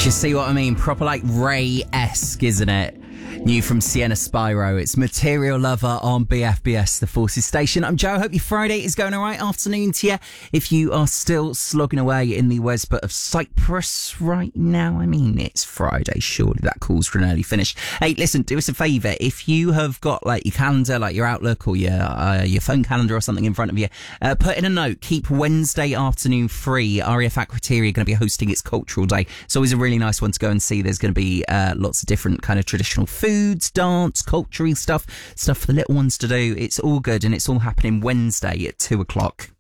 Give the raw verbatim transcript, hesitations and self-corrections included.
you see what I mean? Proper like Ray-esque, isn't it? New from Sienna Spyro. It's Material Lover on B F B S, the Forces Station. I'm Joe. Hope your Friday is going all right. Afternoon to you. If you are still slogging away in the Westport of Cyprus right now, I mean, it's Friday. Surely that calls for an early finish. Hey, listen, do us a favour. If you have got like your calendar, like your Outlook or your uh, your phone calendar or something in front of you, uh, put in a note. Keep Wednesday afternoon free. R A F Akrotiri are going to be hosting its Cultural Day. It's always a really nice one to go and see. There's going to be uh, lots of different kind of traditional foods, dance, cultural stuff, stuff for the little ones to do. It's all good, and it's all happening Wednesday at two o'clock.